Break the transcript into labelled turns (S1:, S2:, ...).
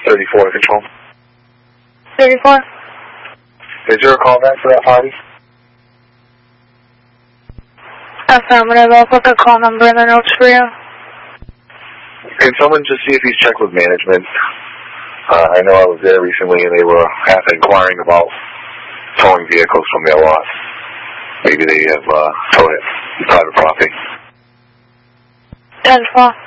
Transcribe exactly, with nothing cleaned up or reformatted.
S1: thirty-four, control.
S2: thirty-four?
S1: Is there a call back for that party?
S2: Affirmative. I'll put the call number in the notes for you.
S1: Can someone just see if he's checked with management? Uh, I know I was there recently and they were half inquiring about towing vehicles from their lot. Maybe they have uh, towed it private property.
S2: ten four.